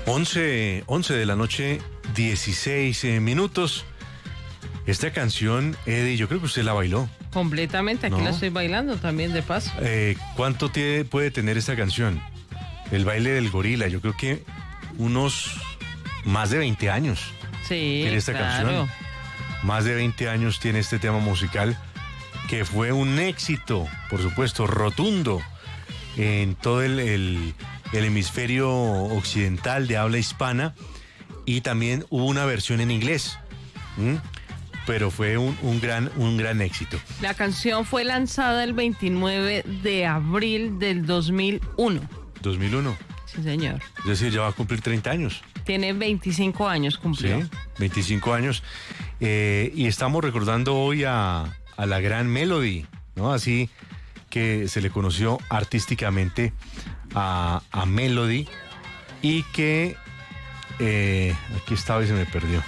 11 de la noche, 16 minutos. Esta canción, Eddie, yo creo que usted la bailó. Completamente, aquí ¿No? la estoy bailando también de paso. ¿Cuánto puede tener esta canción? El baile del gorila, yo creo que unos más de 20 años. Sí, tiene esta claro. canción. Más de 20 años tiene este tema musical, que fue un éxito, por supuesto, rotundo en todo el hemisferio occidental de habla hispana, y también hubo una versión en inglés. Pero fue un gran éxito. La canción fue lanzada el 29 de abril del 2001. 2001. Sí, señor. Es decir, ya va a cumplir 30 años. Tiene 25 años cumplió. Sí, 25 años. Y estamos recordando hoy a la gran Melody, ¿no? Así que se le conoció artísticamente a Melody, y que aquí estaba y se me perdió.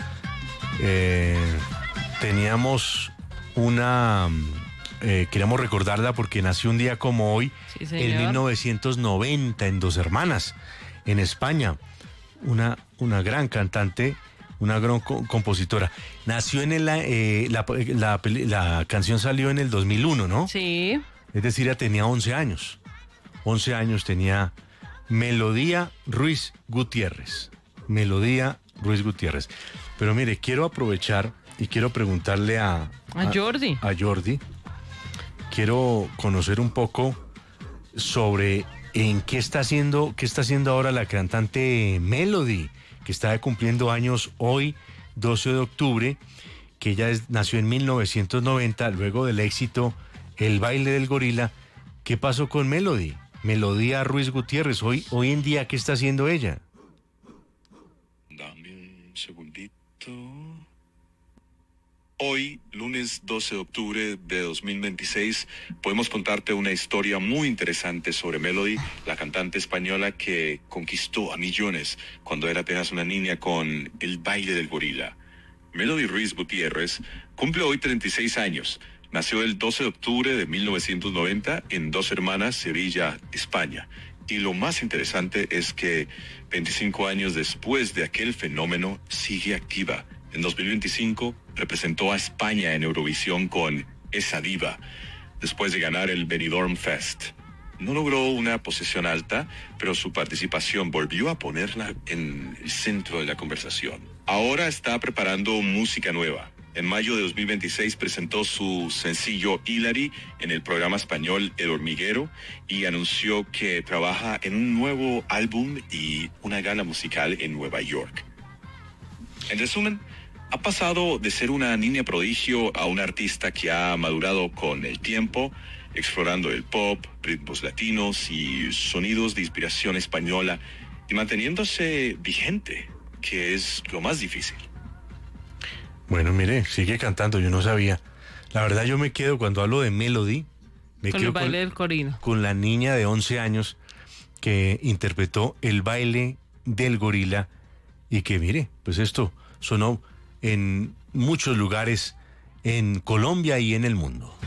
Teníamos queríamos recordarla porque nació un día como hoy, Sí, señor. en 1990, en Dos Hermanas, en España. Una gran cantante, una gran compositora. Nació la canción salió en el 2001, ¿no? Sí. Es decir, ella tenía 11 años. 11 años tenía Melodía Ruiz Gutiérrez. Melodía Ruiz Gutiérrez. Pero mire, quiero aprovechar y quiero preguntarle a Jordi. A Jordi. Quiero conocer un poco sobre qué está haciendo ahora la cantante Melody, que está cumpliendo años hoy, 12 de octubre, que ella nació en 1990, luego del éxito El baile del gorila. ¿Qué pasó con Melody? Melodía Ruiz Gutiérrez, hoy en día, ¿qué está haciendo ella? Dame un segundito. Hoy, lunes 12 de octubre de 2026, podemos contarte una historia muy interesante sobre Melody, la cantante española que conquistó a millones cuando era apenas una niña con El baile del gorila. Melody Ruiz Gutiérrez cumple hoy 36 años. Nació el 12 de octubre de 1990 en Dos Hermanas, Sevilla, España. Y lo más interesante es que 25 años después de aquel fenómeno sigue activa. En 2025 representó a España en Eurovisión con Esa Diva, después de ganar el Benidorm Fest. No logró una posición alta, pero su participación volvió a ponerla en el centro de la conversación. Ahora está preparando música nueva. En mayo de 2026 presentó su sencillo Hilary en el programa español El Hormiguero y anunció que trabaja en un nuevo álbum y una gala musical en Nueva York. En resumen, ha pasado de ser una niña prodigio a una artista que ha madurado con el tiempo, explorando el pop, ritmos latinos y sonidos de inspiración española, y manteniéndose vigente, que es lo más difícil. Bueno, mire, sigue cantando, yo no sabía. La verdad, yo me quedo, cuando hablo de Melody, me Con quedo el baile del gorila. con la niña de 11 años que interpretó El baile del gorila, y que, mire, pues esto sonó en muchos lugares en Colombia y en el mundo.